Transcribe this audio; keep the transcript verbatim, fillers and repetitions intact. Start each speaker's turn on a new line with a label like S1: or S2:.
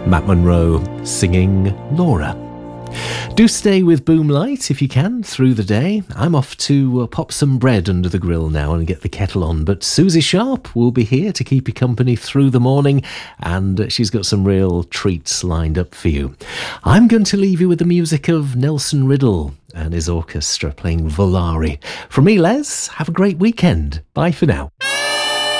S1: Matt Monro singing Laura. Do stay with Boomlight if you can through the day. I'm off to uh, pop some bread under the grill now and get the kettle on, but Susie Sharp will be here to keep you company through the morning, and uh, she's got some real treats lined up for you. I'm going to leave you with the music of Nelson Riddle and his orchestra playing Volare. From me, Les, have a great weekend. Bye for now.